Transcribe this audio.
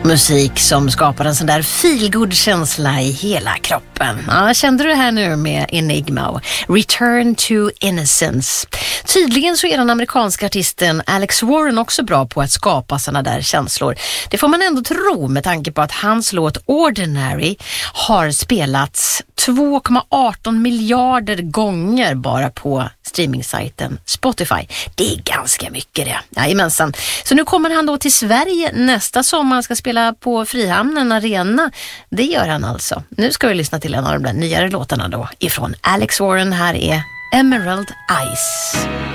Musik som skapar en sån där feel-good-känsla i hela kroppen. Ja, kände du det här nu med Enigma och Return to Innocence? Tydligen så är den amerikanska artisten Alex Warren också bra på att skapa såna där känslor. Det får man ändå tro med tanke på att hans låt Ordinary har spelats 2,18 miljarder gånger bara på streamingsajten Spotify. Det är ganska mycket det. Jajamensan. Så nu kommer han då till Sverige nästa sommar. Han ska spela på Frihamnen Arena. Det gör han alltså. Nu ska vi lyssna till en av de där nyare låtarna då ifrån Alex Warren. Här är Emerald Eyes.